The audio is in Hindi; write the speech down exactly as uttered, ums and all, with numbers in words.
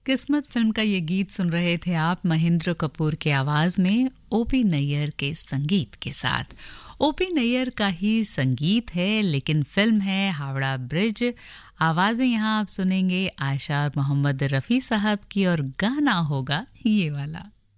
किस्मत फिल्म का ये गीत सुन रहे थे आप महेंद्र कपूर के आवाज में ओपी नैयर के संगीत के साथ। ओपी नैयर का ही संगीत है लेकिन फिल्म है हावड़ा ब्रिज। आवाजें यहाँ आप सुनेंगे आयशा और मोहम्मद रफ़ी साहब की और गाना होगा ये वाला।